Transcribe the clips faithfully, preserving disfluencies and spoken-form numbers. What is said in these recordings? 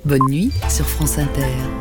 Bonne nuit sur France Inter.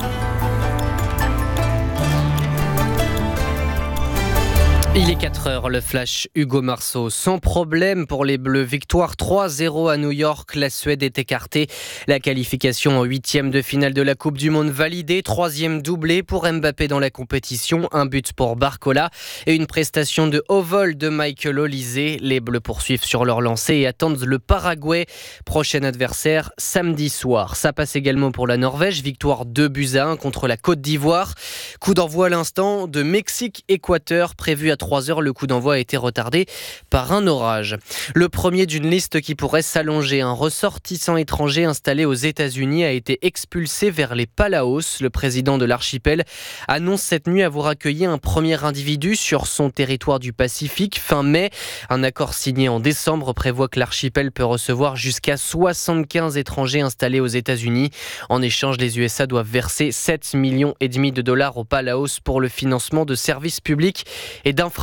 Il est quatre heures, le flash Hugo Marceau. Sans problème pour les Bleus. Victoire trois zéro à New York. La Suède est écartée. La qualification en huitième de finale de la Coupe du Monde validée. Troisième doublé pour Mbappé dans la compétition. Un but pour Barcola et une prestation de haut vol de Michael Olise. Les Bleus poursuivent sur leur lancée et attendent le Paraguay. Prochain adversaire samedi soir. Ça passe également pour la Norvège. Victoire deux buts à un contre la Côte d'Ivoire. Coup d'envoi à l'instant de Mexique-Équateur prévu à trois heures. Le coup d'envoi a été retardé par un orage. Le premier d'une liste qui pourrait s'allonger. Un ressortissant étranger installé aux États-Unis a été expulsé vers les Palaos. Le président de l'archipel annonce cette nuit avoir accueilli un premier individu sur son territoire du Pacifique fin mai. Un accord signé en décembre prévoit que l'archipel peut recevoir jusqu'à soixante-quinze étrangers installés aux États-Unis. En échange, les U S A doivent verser sept millions et demi de dollars aux Palaos pour le financement de services publics et d'infrastructures.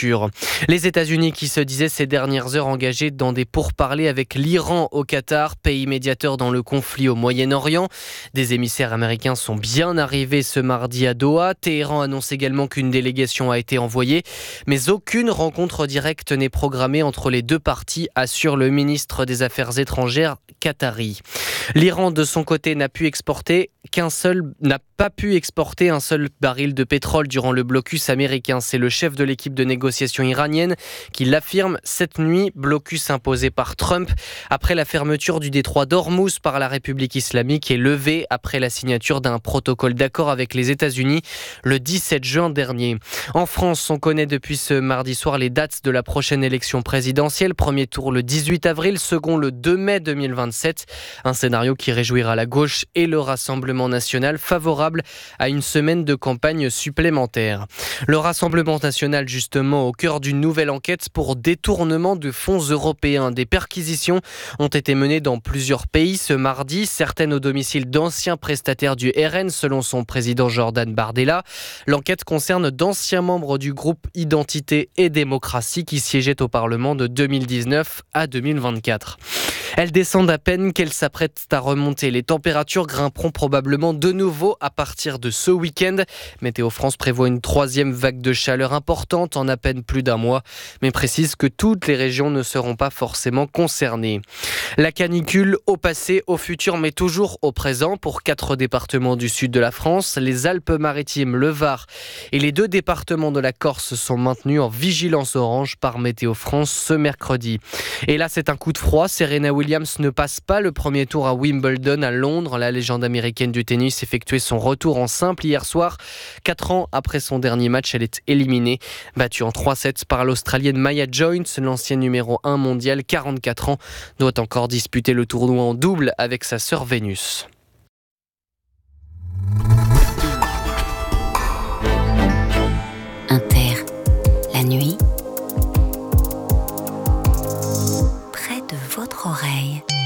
Les États-Unis qui se disaient ces dernières heures engagés dans des pourparlers avec l'Iran au Qatar, pays médiateur dans le conflit au Moyen-Orient. Des émissaires américains sont bien arrivés ce mardi à Doha. Téhéran annonce également qu'une délégation a été envoyée, mais aucune rencontre directe n'est programmée entre les deux parties, assure le ministre des Affaires étrangères qatari. L'Iran, de son côté, n'a pu exporter qu'un seul, n'a pas pu exporter un seul baril de pétrole durant le blocus américain. C'est le chef de l'équipe de négociation iranienne qui l'affirme cette nuit. Blocus imposé par Trump après la fermeture du détroit d'Ormuz par la République islamique et levé après la signature d'un protocole d'accord avec les États-Unis le dix-sept juin dernier. En France, on connaît depuis ce mardi soir les dates de la prochaine élection présidentielle. Premier tour le dix-huit avril, second le deux mai deux mille vingt-sept. Un scénario qui réjouira la gauche et le Rassemblement national, favorable à une semaine de campagne supplémentaire. Le Rassemblement national, justement, au cœur d'une nouvelle enquête pour détournement de fonds européens. Des perquisitions ont été menées dans plusieurs pays ce mardi, certaines au domicile d'anciens prestataires du R N, selon son président Jordan Bardella. L'enquête concerne d'anciens membres du groupe Identité et Démocratie qui siégeaient au Parlement de deux mille dix-neuf à deux mille vingt-quatre. Elles descendent à peine qu'elles s'apprêtent à remonter. Les températures grimperont probablement de nouveau à partir de ce week-end. Météo France prévoit une troisième vague de chaleur importante en à peine plus d'un mois, mais précise que toutes les régions ne seront pas forcément concernées. La canicule au passé, au futur, mais toujours au présent pour quatre départements du sud de la France. Les Alpes-Maritimes, le Var et les deux départements de la Corse sont maintenus en vigilance orange par Météo France ce mercredi. Et là, c'est un coup de froid. Serena Williams ne passe pas le premier tour à Wimbledon à Londres. La légende américaine du tennis effectuait son retour en simple hier soir. Quatre ans après son dernier match, elle est éliminée. Battue en trois sept par l'Australienne Maya Joynes, l'ancienne numéro un mondial, quarante-quatre ans, doit encore disputer le tournoi en double avec sa sœur Vénus.